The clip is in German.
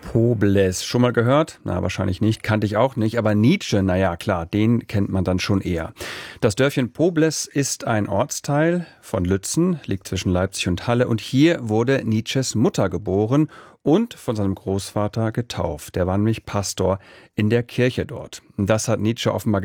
Pobles. Schon mal gehört? Na, wahrscheinlich nicht. Kannte ich auch nicht. Aber Nietzsche, na ja, klar, den kennt man dann schon eher. Das Dörfchen Pobles ist ein Ortsteil von Lützen, liegt zwischen Leipzig und Halle. Und hier wurde Nietzsches Mutter geboren und von seinem Großvater getauft. Der war nämlich Pastor in der Kirche dort. Und das hat Nietzsche offenbar